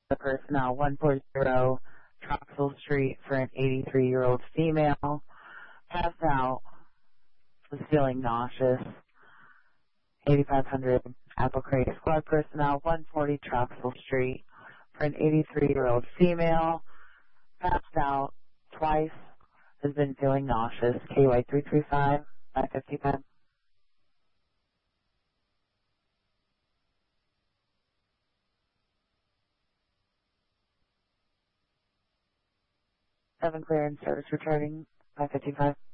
personnel 140 Troxel Street for an 83-year-old female. Passed out, was feeling nauseous. 8500 Apple Creek Squad personnel 140 Troxel Street for an 83-year-old female. Passed out twice, has been feeling nauseous. KY 335 555. 7 clearance service returning 555.